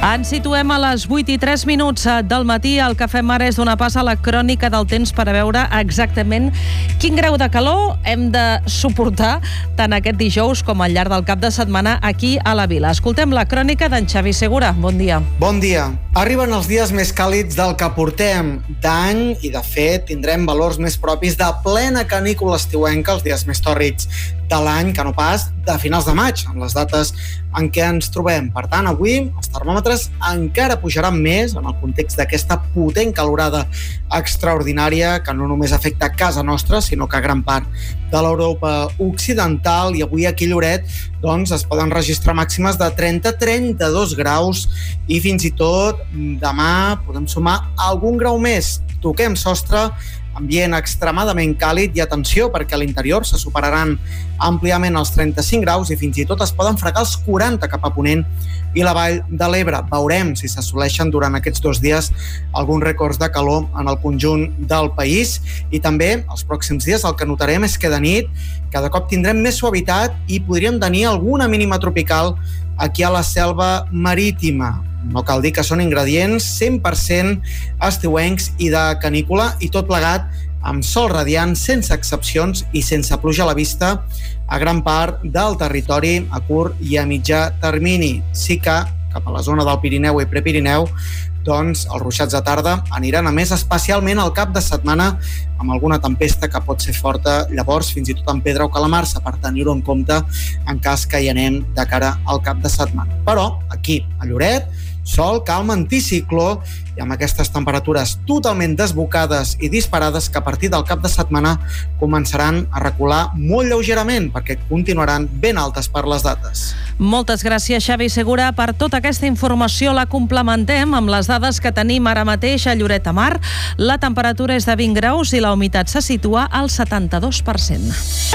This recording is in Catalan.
Ens situem a les 8:03 del matí. El que fem ara és donar pas a la crònica del temps per a veure exactament quin grau de calor hem de suportar tant aquest dijous com al llarg del cap de setmana aquí a la vila. Escoltem la crònica d'en Xavi Segura. Bon dia. Bon dia. Arriben els dies més càlids del que portem d'any i, de fet, tindrem valors més propis de plena canícula estiuenca els dies més tòrrids de l'any, que no pas de finals de maig, en les dates en què ens trobem. Per tant, avui els termòmetres encara pujaran més en el context d'aquesta potent calorada extraordinària que no només afecta casa nostra, sinó que gran part de l'Europa occidental, i avui aquí a Lloret doncs, es poden registrar màximes de 30-32 graus i fins i tot demà podem sumar algun grau més. Toquem sostre, ambient extremadament càlid i atenció perquè a l'interior se superaran àmpliament els 35 graus i fins i tot es poden fregar els 40 cap a Ponent i la Vall de l'Ebre. Veurem si s'assoleixen durant aquests 2 dies alguns rècords de calor en el conjunt del país, i també els pròxims dies el que notarem és que de nit cada cop tindrem més suavitat i podríem tenir alguna mínima tropical aquí a la Selva Marítima. No cal dir que són ingredients 100% estiuencs i de canícula, i tot plegat amb sol radiant, sense excepcions i sense pluja a la vista a gran part del territori a curt i a mitjà termini. Sí que cap a la zona del Pirineu i Prepirineu doncs els ruixats de tarda aniran a més, especialment al cap de setmana, amb alguna tempesta que pot ser forta, llavors fins i tot amb pedra o calamarsa, per tenir-ho en compte en cas que hi anem de cara al cap de setmana. Però aquí, a Lloret, sol, calma, anticicló, i amb aquestes temperatures totalment desbocades i disparades que a partir del cap de setmana començaran a recular molt lleugerament, perquè continuaran ben altes per les dates. Moltes gràcies, Xavi Segura, per tota aquesta informació. La complementem amb les dades que tenim ara mateix a Lloret de Mar. La temperatura és de 20 graus i la humitat se situa al 72%.